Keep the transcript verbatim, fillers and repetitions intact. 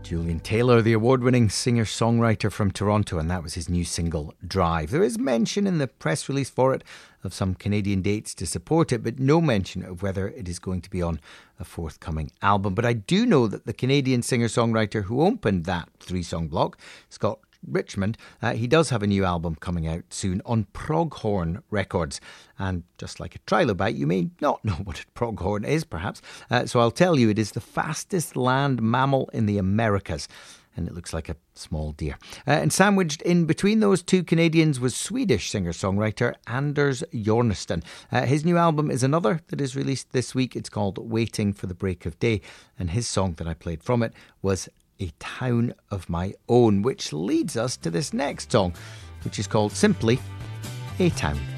Julian Taylor, the award-winning singer-songwriter from Toronto, and that was his new single, Drive. There is mention in the press release for it of some Canadian dates to support it, but no mention of whether it is going to be on a forthcoming album. But I do know that the Canadian singer-songwriter who opened that three-song block, Scott Richmond, uh, he does have a new album coming out soon on Pronghorn Records. And just like a trilobite, you may not know what a pronghorn is, perhaps. Uh, so I'll tell you, it is the fastest land mammal in the Americas. And it looks like a small deer. Uh, and sandwiched in between those two Canadians was Swedish singer-songwriter Anders Jornesson. Uh, his new album is another that is released this week. It's called Waiting for the Break of Day. And his song that I played from it was A Town of My Own, which leads us to this next song, which is called simply A Town.